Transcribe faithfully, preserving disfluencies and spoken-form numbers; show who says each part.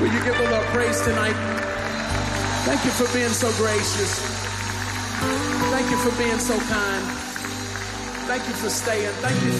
Speaker 1: Will you give the Lord praise tonight? Thank you for being so gracious. Thank you for being so kind. Thank you for staying. Thank you